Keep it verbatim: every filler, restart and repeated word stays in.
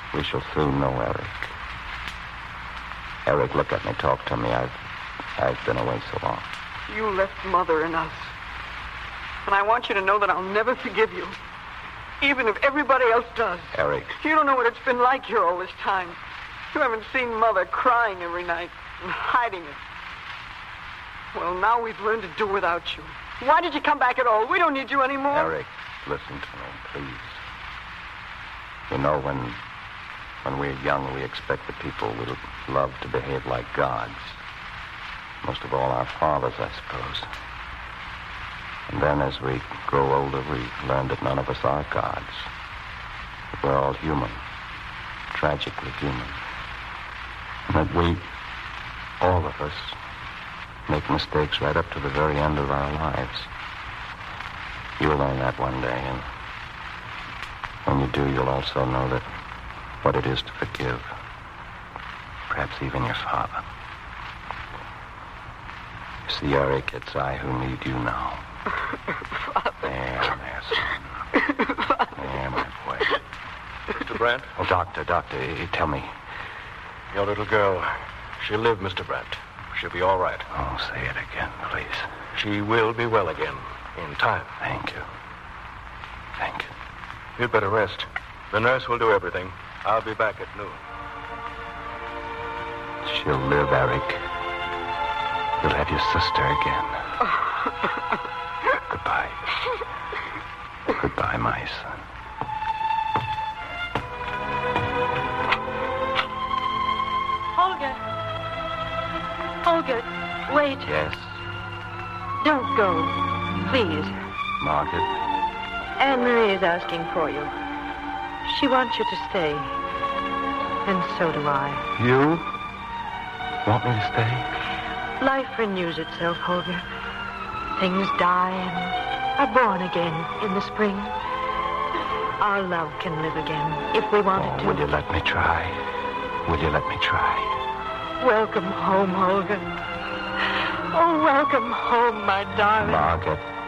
We shall soon know, Eric. Eric, look at me. Talk to me. I've, I've been away so long. You left Mother and us. And I want you to know that I'll never forgive you. Even if everybody else does. Eric. You don't know what it's been like here all this time. You haven't seen Mother crying every night and hiding it. Well, now we've learned to do without you. Why did you come back at all? We don't need you anymore. Eric, listen to me, please. You know, when when we're young, we expect the people we love to behave like gods. Most of all, our fathers, I suppose. And then as we grow older, we learn that none of us are gods. That we're all human, tragically human. And that we, all of us, make mistakes right up to the very end of our lives. You'll learn that one day, and when you do, you'll also know that what it is to forgive. Perhaps even your father. You see, Eric, it's I who need you now. Father. There, there, son. Father. There, my boy. Mister Brandt? Oh, doctor, doctor, eh, tell me. Your little girl, she'll live, Mister Brandt. She'll be all right. Oh, say it again, please. She will be well again, in time. Thank you. Thank you. You'd better rest. The nurse will do everything. I'll be back at noon. She'll live, Eric. You'll have your sister again. Goodbye. Goodbye, my son. Holger. Holger, wait. Yes, Don't go. Please. Margaret. Anne-Marie is asking for you. She wants you to stay. And so do I. You want me to stay? Life renews itself, Holger. Things die and are born again in the spring. Our love can live again if we wanted Oh, to. will you let me try? Will you let me try? Welcome home, Holger. Oh, welcome home, my darling. Margaret.